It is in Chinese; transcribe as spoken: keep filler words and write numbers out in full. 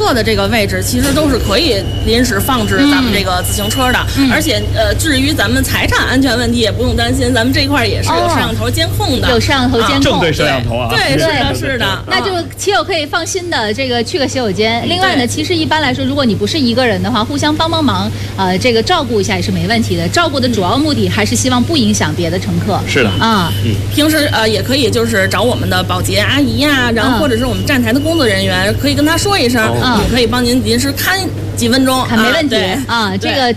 侧的这个位置，其实都是可以临时放置咱们这个自行车的。嗯、而且呃，至于咱们财产安全问题也不用担心，咱们这一块也是有摄像头监控的， 哦、有摄像头监控， 正对摄像头啊， 对，是的，是的。 那就骑友可以放心的这个去个洗手间。另外呢，其实一般来说，如果你不是一个人的话，互相帮帮忙，呃，这个照顾一下也是没问题的。照顾的主要目的还是希望不影响别的乘客。 是的啊， 嗯，平时呃也可以就是找我们的保洁阿姨呀、啊，然后或者是我们站台的工作人员，可以跟他说一声，嗯，可以帮您临时看几分钟， 看没问题啊。这个。